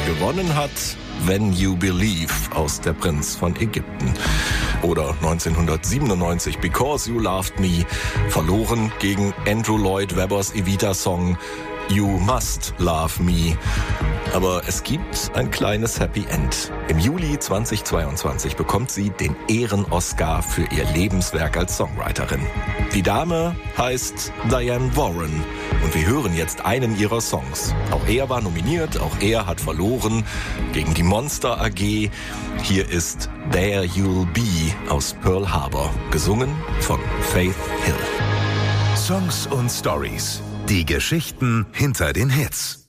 Gewonnen hat When You Believe aus Der Prinz von Ägypten. Oder 1997 Because You Loved Me, verloren gegen Andrew Lloyd Webbers Evita-Song You Must Love Me. Aber es gibt ein kleines Happy End. Im Juli 2022 bekommt sie den Ehren-Oscar für ihr Lebenswerk als Songwriterin. Die Dame heißt Diane Warren und wir hören jetzt einen ihrer Songs. Auch er war nominiert, auch er hat verloren gegen die Monster AG. Hier ist There You'll Be aus Pearl Harbor, gesungen von Faith Hill. Songs und Stories. Die Geschichten hinter den Hits.